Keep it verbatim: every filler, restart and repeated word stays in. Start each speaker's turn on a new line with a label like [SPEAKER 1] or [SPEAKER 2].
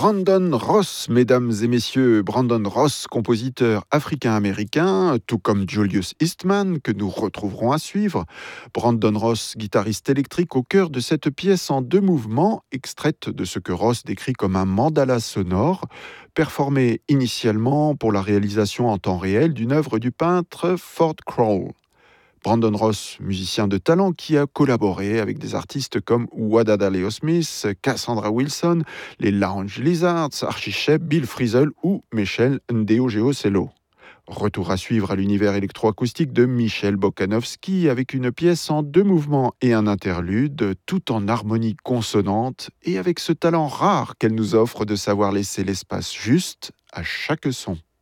[SPEAKER 1] Brandon Ross, mesdames et messieurs, Brandon Ross, compositeur africain-américain, tout comme Julius Eastman, que nous retrouverons à suivre. Brandon Ross, guitariste électrique au cœur de cette pièce en deux mouvements, extraite de ce que Ross décrit comme un mandala sonore, performé initialement pour la réalisation en temps réel d'une œuvre du peintre Ford Crawl. Brandon Ross, musicien de talent qui a collaboré avec des artistes comme Wadada Leo Smith, Cassandra Wilson, les Lounge Lizards, Archie Shepp, Bill Frisell ou Michel Ndegeocello. Retour à suivre à l'univers électroacoustique de Michel Bokanovski avec une pièce en deux mouvements et un interlude, tout en harmonie consonante et avec ce talent rare qu'elle nous offre de savoir laisser l'espace juste à chaque son.